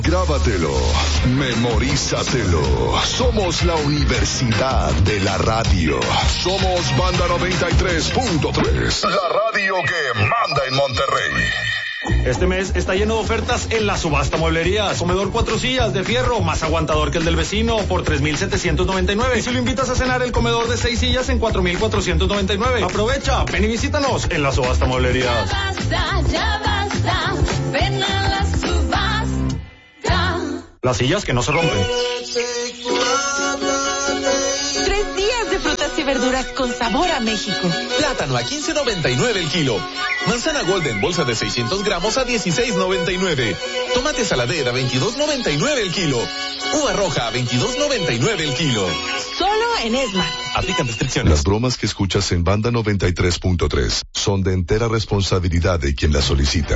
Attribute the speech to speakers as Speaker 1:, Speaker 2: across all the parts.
Speaker 1: Grábatelo, memorízatelo. Somos la Universidad de la Radio. Somos Banda 93.3, la radio que manda en Monterrey.
Speaker 2: Este mes está lleno de ofertas en la subasta mueblería. Comedor 4 sillas de fierro, más aguantador que el del vecino, por 3,799. Y si lo invitas a cenar, el comedor de 6 sillas en 4,499. Aprovecha, ven y visítanos en la subasta mueblería.
Speaker 3: Ya basta, ven a la subasta.
Speaker 2: Las sillas que no se rompen.
Speaker 4: 3 días de frutas y verduras con sabor a México.
Speaker 5: Plátano a $15.99 el kilo. Manzana Golden bolsa de 600 gramos a $16.99. Tomate saladera a $22.99 el kilo. Uva roja a $22.99 el kilo.
Speaker 4: Solo en Esmar.
Speaker 5: Aplican restricciones.
Speaker 1: Las bromas que escuchas en Banda 93.3 son de entera responsabilidad de quien las solicita.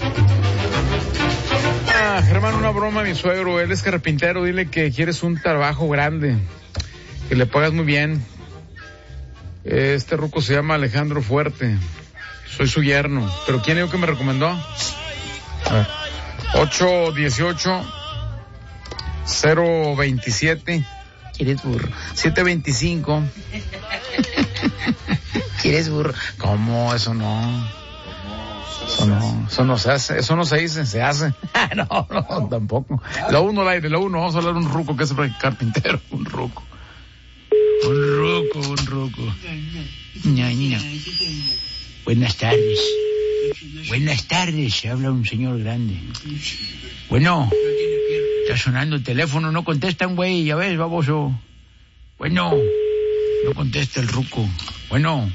Speaker 6: Germán, una broma a mi suegro, él es carpintero, dile que quieres un trabajo grande, que le pagas muy bien. Este ruco se llama Alejandro Fuerte, soy su yerno, pero ¿quién es el que me recomendó? A ver, 818-027, ¿quieres burro? 725, ¿quieres burro? ¿Cómo? Eso no se hace, eso no se dice, se hace. No, tampoco. Lo uno al aire, vamos a hablar de un ruco que es carpintero, un ruco. Ña. Buenas tardes, habla un señor grande. Bueno, está sonando el teléfono, no contestan, güey, ya ves, baboso. Bueno, no contesta el ruco. Bueno.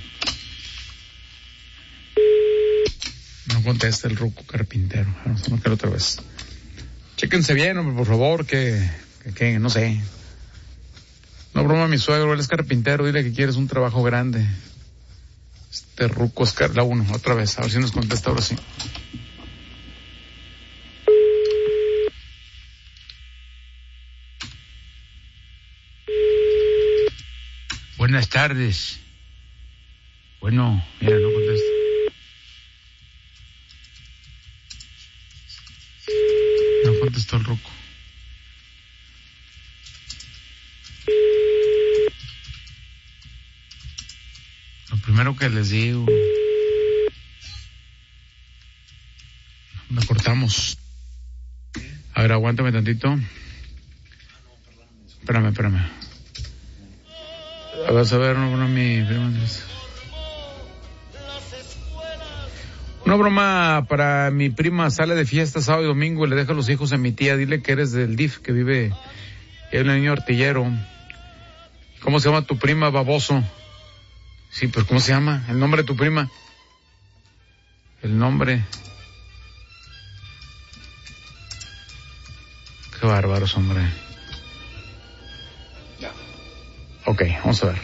Speaker 6: No contesta el ruco carpintero. Vamos a marcar otra vez. Chéquense bien, hombre, por favor, que no sé. No broma a mi suegro, él es carpintero, dile que quieres un trabajo grande. Este ruco es la uno, otra vez, a ver si nos contesta ahora sí. Buenas tardes. Bueno, mira, no contesta. No contestó el ruco. Lo primero que les digo, me cortamos. A ver, aguántame tantito. Espérame. Vas a ver una mi prima. Una broma para mi prima, sale de fiesta sábado y domingo y le deja los hijos a mi tía. Dile que eres del DIF, que vive en el niño artillero. ¿Cómo se llama tu prima, baboso? Sí, pero ¿cómo se llama? ¿El nombre de tu prima? El nombre. Qué bárbaros, hombre. Ok, vamos a ver.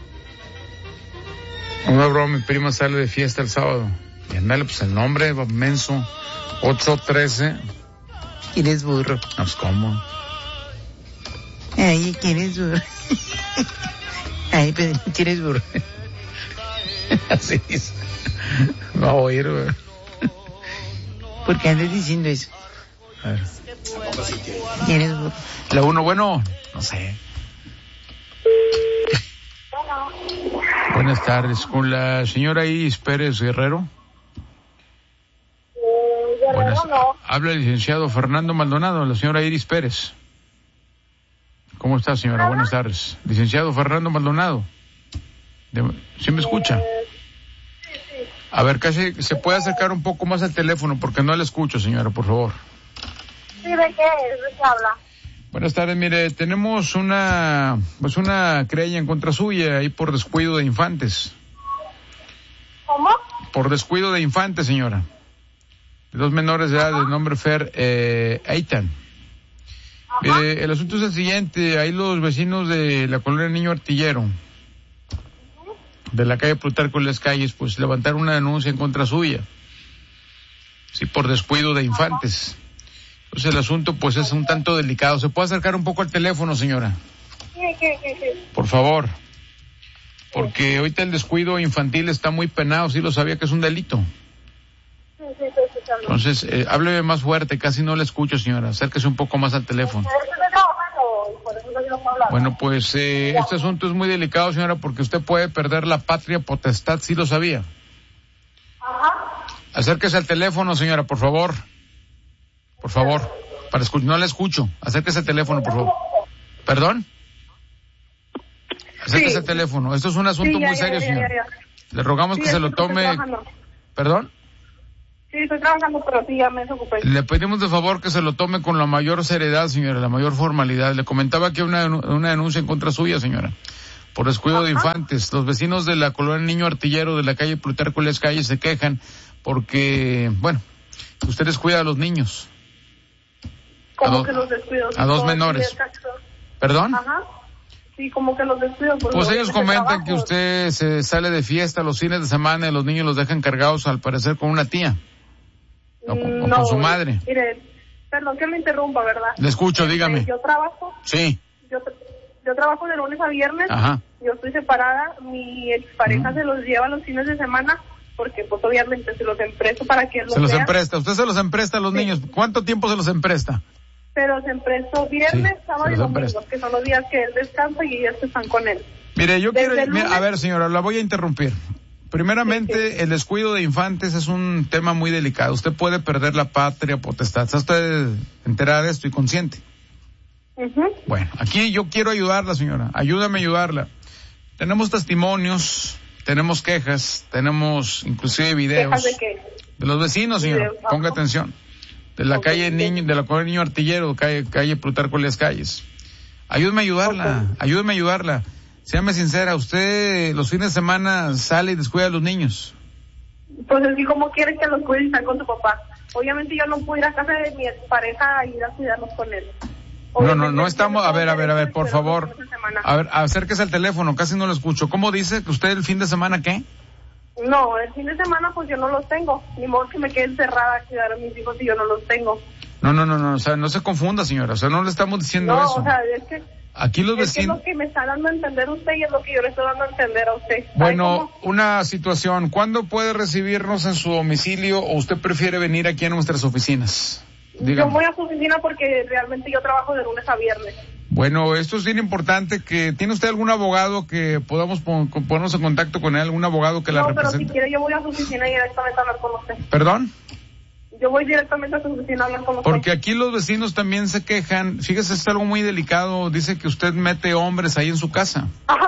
Speaker 6: Una broma, mi prima sale de fiesta el sábado. Y andale, pues el nombre, menso. 813. ¿Quieres burro? No, pues, ¿cómo? Ay, ¿quieres burro? Ay, pero ¿quieres burro? Así es. No va a oír, güey. ¿Por qué andas diciendo eso? A ver. ¿Quieres burro? La uno, bueno, no sé. Buenas tardes, con la señora Iris Pérez Guerrero. Buenas. No. Habla el licenciado Fernando Maldonado, la señora Iris Pérez. ¿Cómo está, señora? Buenas tardes. Licenciado Fernando Maldonado. ¿Sí me escucha?
Speaker 7: Sí.
Speaker 6: A ver, casi se puede acercar un poco más al teléfono porque no le escucho, señora, por favor.
Speaker 7: Sí, ¿de qué habla?
Speaker 6: Buenas tardes, mire, tenemos una querella en contra suya ahí por descuido de infantes.
Speaker 7: ¿Cómo?
Speaker 6: Por descuido de infantes, señora. De 2 menores de edad, de nombre Fer Eitan. Mire, el asunto es el siguiente, ahí los vecinos de la colonia Niño Artillero, de la calle Plutarco en las Calles, pues levantaron una denuncia en contra suya. Sí, por descuido de infantes. Entonces el asunto pues es un tanto delicado. ¿Se puede acercar un poco al teléfono, señora?
Speaker 7: Sí.
Speaker 6: Por favor. Porque ahorita el descuido infantil está muy penado, sí lo sabía que es un delito.
Speaker 7: Sí. escuchando.
Speaker 6: Entonces, hábleme más fuerte, casi no le escucho, señora. Acérquese un poco más al teléfono.
Speaker 7: Estoy trabajando y por eso no puedo hablar.
Speaker 6: Bueno, pues este asunto es muy delicado, señora, porque usted puede perder la patria potestad, ¿sí lo sabía?
Speaker 7: Ajá.
Speaker 6: Acérquese al teléfono, señora, por favor. Por favor. No la escucho. Acérquese al teléfono, por favor. ¿Perdón? Acérquese al teléfono. Esto es un asunto muy serio, señora. Le rogamos que se lo tome. ¿Perdón?
Speaker 7: Sí, estoy trabajando, pero sí, ya me desocupé.
Speaker 6: Le pedimos de favor que se lo tome con la mayor seriedad, señora, la mayor formalidad. Le comentaba que una denuncia en contra suya, señora, por descuido de infantes. Los vecinos de la colonia Niño Artillero de la calle Plutarco Elías Calles se quejan porque, bueno, usted descuida a los niños.
Speaker 7: ¿Cómo que los descuidos?
Speaker 6: A dos menores. ¿Perdón?
Speaker 7: Ajá. Sí, como que los descuidos.
Speaker 6: Pues ellos comentan que usted se sale de fiesta los fines de semana y los niños los dejan cargados, al parecer, con una tía. O con su madre.
Speaker 7: Mire, perdón que me interrumpa, ¿verdad?
Speaker 6: Le escucho, dígame.
Speaker 7: Yo trabajo.
Speaker 6: Sí.
Speaker 7: Yo trabajo de lunes a viernes.
Speaker 6: Ajá.
Speaker 7: Yo estoy separada. Mi expareja se los lleva los fines de semana porque, pues, obviamente se los empresto para que los
Speaker 6: Se los
Speaker 7: vean.
Speaker 6: empresta. ¿Usted se los empresta a los niños? ¿Cuánto tiempo se los empresta?
Speaker 7: Pero se emprestó viernes, sábado y domingo, que son los días que él descansa y ellos están con él.
Speaker 6: Mire, yo quiero...
Speaker 7: lunes...
Speaker 6: A ver, señora, la voy a interrumpir. Primeramente, el descuido de infantes es un tema muy delicado. Usted puede perder la patria potestad. ¿Está usted enterada de esto y consciente? Bueno, aquí yo quiero ayudarla, señora. Ayúdame a ayudarla. Tenemos testimonios, tenemos quejas, tenemos inclusive videos.
Speaker 7: ¿Quejas de qué?
Speaker 6: De los vecinos, señora. Ponga atención. De la calle Niño, de la colonia Niño Artillero, calle Plutarco Elías Calles. Ayúdeme a ayudarla, ayúdeme a ayudarla. Séame sincera, ¿usted los fines de semana sale y descuida a los niños?
Speaker 7: Pues es que como quiere que los cuide y estar con su papá. Obviamente yo no puedo ir a casa de mi pareja a ir a cuidarlos con él.
Speaker 6: No estamos, a ver, por favor. A ver, acérquese al teléfono, casi no lo escucho. ¿Cómo dice que usted el fin de semana qué?
Speaker 7: No, el fin de semana pues yo no los tengo. Ni modo que me quede encerrada a cuidar a mis hijos y yo no los tengo.
Speaker 6: No, o sea, no se confunda, señora, o sea, no le estamos diciendo eso.
Speaker 7: No, o sea, es que...
Speaker 6: Aquí los vecinos...
Speaker 7: Es lo que me está dando a entender usted y es lo que yo le estoy dando a entender a usted.
Speaker 6: Bueno, una situación, ¿cuándo puede recibirnos en su domicilio o usted prefiere venir aquí a nuestras oficinas? Dígame.
Speaker 7: Yo voy a su oficina porque realmente yo trabajo de lunes a viernes.
Speaker 6: Bueno, esto es bien importante. ¿Tiene usted algún abogado que podamos ponernos en contacto con él? ¿Algún abogado que la represente?
Speaker 7: No, pero si quiere yo voy a su oficina y directamente a hablar con usted.
Speaker 6: ¿Perdón?
Speaker 7: Yo voy directamente a su oficina a hablar con usted.
Speaker 6: Porque aquí los vecinos también se quejan. Fíjese, es algo muy delicado. Dice que usted mete hombres ahí en su casa.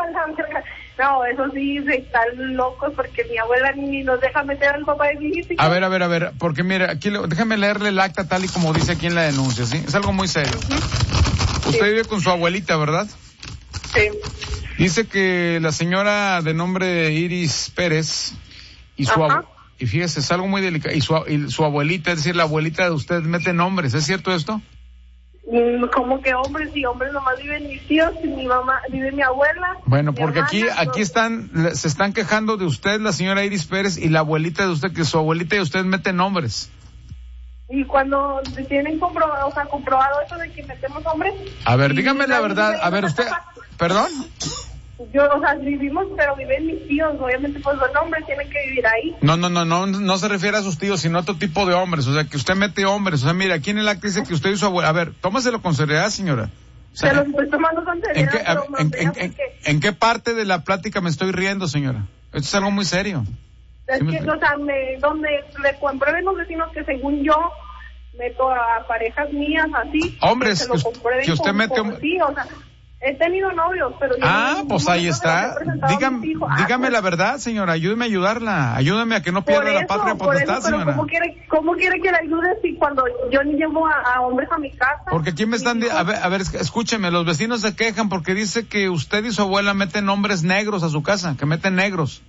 Speaker 7: No, eso sí, están locos porque mi abuela ni nos deja meter al papá de mi hija.
Speaker 6: A ver, porque mira, aquí déjame leerle el acta tal y como dice aquí en la denuncia, ¿sí? Es algo muy serio. Usted vive con su abuelita, ¿verdad?
Speaker 7: Sí.
Speaker 6: Dice que la señora de nombre Iris Pérez y y fíjese, es algo muy delicado, y su abuelita, es decir, la abuelita de usted mete nombres, ¿es cierto esto?
Speaker 7: ¿Cómo que hombres? Y hombres nomás viven mis tíos y mi mamá, vive mi abuela.
Speaker 6: Bueno, porque aquí se están quejando de usted, la señora Iris Pérez, y la abuelita de usted, que su abuelita y usted meten nombres.
Speaker 7: Y cuando tienen comprobado eso de que metemos hombres...
Speaker 6: A ver, dígame la verdad, a ver, usted... ¿Perdón?
Speaker 7: Yo, vivimos, pero viven mis tíos, obviamente pues los hombres tienen que vivir ahí.
Speaker 6: No se refiere a sus tíos, sino a otro tipo de hombres, o sea, que usted mete hombres, o sea, mira, aquí en el acta dice que usted y su abuela, a ver, tómaselo con seriedad, señora. O sea,
Speaker 7: se los estoy tomando con seriedad,
Speaker 6: ¿En qué parte de la plática me estoy riendo, señora? Esto es algo muy serio.
Speaker 7: Es que, donde le comprueben los vecinos que según yo meto a parejas mías así.
Speaker 6: Hombres, que usted mete...
Speaker 7: Sí, o sea... He tenido novios, pero...
Speaker 6: pues ahí está. Dígame la verdad, señora. Ayúdeme a ayudarla. Ayúdeme a que no pierda la patria potestad, señora.
Speaker 7: ¿Cómo quiere que la ayude si cuando yo ni llevo a hombres a mi casa?
Speaker 6: Porque aquí me están... A ver, escúcheme. Los vecinos se quejan porque dice que usted y su abuela meten hombres negros a su casa. Que meten negros.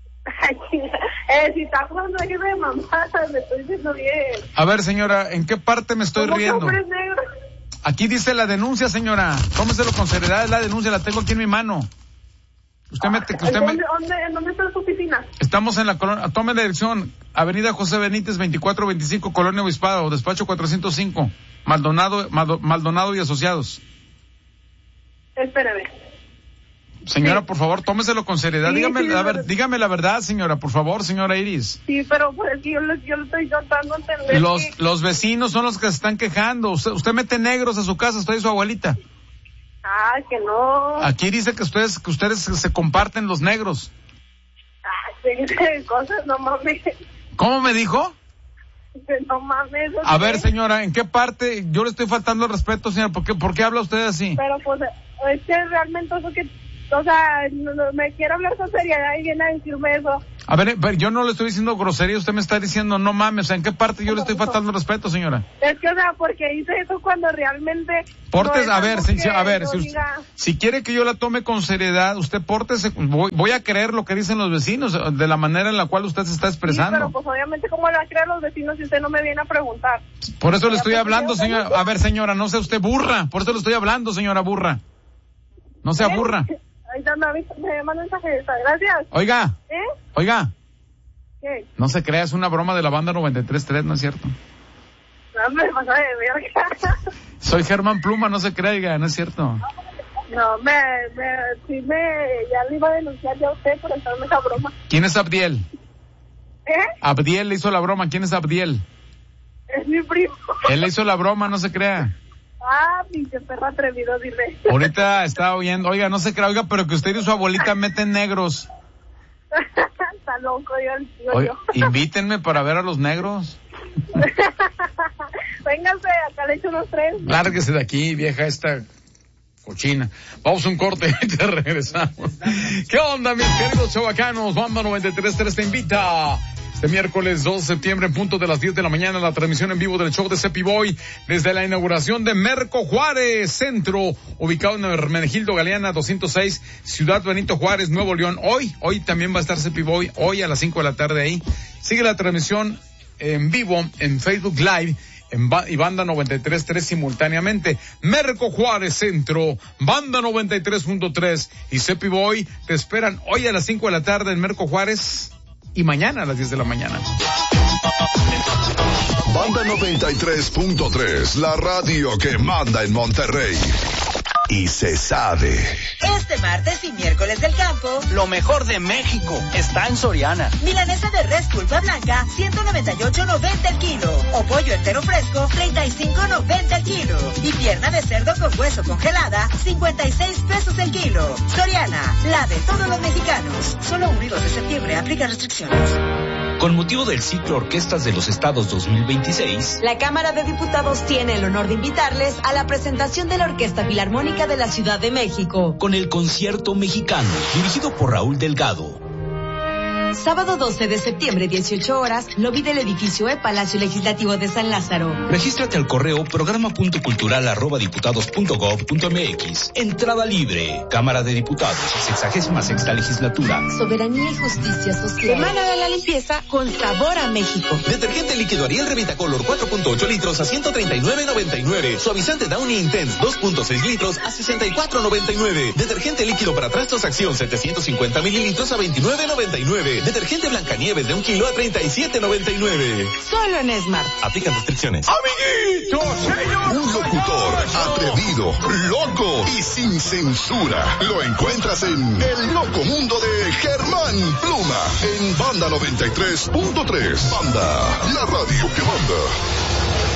Speaker 7: Si está hablando de mamá, me estoy diciendo bien.
Speaker 6: A ver, señora, ¿en qué parte me estoy riendo?
Speaker 7: ¿Hombres negros?
Speaker 6: Aquí dice la denuncia, señora. Tómeselo con seriedad, es la denuncia, la tengo aquí en mi mano.
Speaker 7: ¿En dónde está su oficina?
Speaker 6: Estamos en la colonia, tome la dirección, Avenida José Benítez, 2425, Colonia Obispado, despacho 405, Maldonado y Asociados.
Speaker 7: Espérame.
Speaker 6: Señora, por favor, tómeselo con seriedad.
Speaker 7: Sí,
Speaker 6: Dígame,
Speaker 7: sí,
Speaker 6: a ver, dígame la verdad, señora, por favor, señora Iris.
Speaker 7: Sí, pero pues yo lo estoy tratando de entender.
Speaker 6: Los vecinos son los que se están quejando. Usted mete negros a su casa, usted y su abuelita.
Speaker 7: Ah, que no.
Speaker 6: Aquí dice que ustedes se comparten los negros.
Speaker 7: Ah, cosas, no mames.
Speaker 6: ¿Cómo me dijo?
Speaker 7: No mames.
Speaker 6: A ver, señora, ¿en qué parte yo le estoy faltando el respeto, señora? ¿Por qué habla usted así?
Speaker 7: Pero pues es que realmente eso que, o sea, no, me quiere hablar con seriedad y viene a decirme eso.
Speaker 6: A ver, yo no le estoy diciendo grosería, usted me está diciendo no mames, o sea, ¿en qué parte yo le estoy faltando el respeto, señora?
Speaker 7: Es que, o sea, porque hice eso cuando realmente...
Speaker 6: Pórtese,
Speaker 7: no
Speaker 6: a ver,
Speaker 7: diga...
Speaker 6: si quiere que yo la tome con seriedad, usted pórtese, voy a creer lo que dicen los vecinos, de la manera en la cual usted se está expresando.
Speaker 7: Sí, pero pues obviamente, ¿cómo le va a creer a los vecinos si usted no me viene a preguntar?
Speaker 6: Por eso le estoy hablando, señora. A ver, señora, no sea usted burra, por eso le estoy hablando, señora burra. No sea burra.
Speaker 7: Ahí está, me manda mensaje, gracias.
Speaker 6: Oiga. Oiga.
Speaker 7: ¿Qué?
Speaker 6: No se crea, es una broma de la banda 93.3, ¿no es cierto?
Speaker 7: No, me pasa de verga.
Speaker 6: Soy Germán Pluma, no se crea, no es cierto.
Speaker 7: No, ya le iba a denunciar ya a usted por hacerme esa broma.
Speaker 6: ¿Quién es Abdiel? Abdiel le hizo la broma, ¿quién es Abdiel?
Speaker 7: Es mi primo.
Speaker 6: Él le hizo la broma, no se crea.
Speaker 7: Ah, pinche perro atrevido, dile.
Speaker 6: Ahorita estaba oyendo, oiga, no se crea, oiga, pero que usted y su abuelita meten negros.
Speaker 7: Está loco,
Speaker 6: Oye, invítenme para ver a los negros.
Speaker 7: Véngase, acá le echo unos 3.
Speaker 6: Lárguese de aquí, vieja esta cochina. Vamos a un corte y te regresamos. ¿Qué onda, mis queridos chavacanos? Banda 93.3 te invita este miércoles 2 de septiembre en punto de las 10 de la mañana la transmisión en vivo del show de Cepi Boy desde la inauguración de Merco Juárez Centro, ubicado en Hermenegildo Galeana 206, Ciudad Benito Juárez, Nuevo León. Hoy también va a estar Cepi Boy, hoy a las 5 de la tarde ahí. Sigue la transmisión en vivo en Facebook Live y Banda 93.3 simultáneamente. Merco Juárez Centro, Banda 93.3 y Cepi Boy te esperan hoy a las 5 de la tarde en Merco Juárez y mañana a las 10 de la mañana.
Speaker 1: Banda 93.3, la radio que manda en Monterrey. Y se sabe.
Speaker 8: Este martes y miércoles del campo,
Speaker 9: lo mejor de México está en Soriana.
Speaker 8: Milanesa de res pulpa blanca, 198.90 el kilo. O pollo entero fresco, 35.90 el kilo. Y pierna de cerdo con hueso congelada, 56 pesos el kilo. Soriana, la de todos los mexicanos. Solo 1 y 2 de septiembre, aplica restricciones.
Speaker 10: Con motivo del ciclo Orquestas de los Estados 2026,
Speaker 4: la Cámara de Diputados tiene el honor de invitarles a la presentación de la Orquesta Filarmónica de la Ciudad de México,
Speaker 10: con el Concierto Mexicano, dirigido por Raúl Delgado.
Speaker 4: Sábado 12 de septiembre, 18 horas, lobby del edificio Palacio Legislativo de San Lázaro.
Speaker 10: Regístrate al correo programa.cultural@diputados.gov.mx. Entrada libre. Cámara de Diputados, 66ª legislatura.
Speaker 4: Soberanía y justicia social. Semana de la limpieza con sabor a México.
Speaker 5: Detergente líquido Ariel Revitacolor 4.8 litros a 139.99. Suavizante Downy Intense 2.6 litros a 64.99. Detergente líquido para trastos Acción 750 mililitros a 29.99. Detergente Blancanieves de 1 kilo a 37.99.
Speaker 4: Solo en Smart.
Speaker 5: Aplican restricciones.
Speaker 1: ¡Amiguitos, señor! Un locutor atrevido, loco y sin censura. Lo encuentras en El Loco Mundo de Germán Pluma en Banda 93.3. Banda, la radio que manda.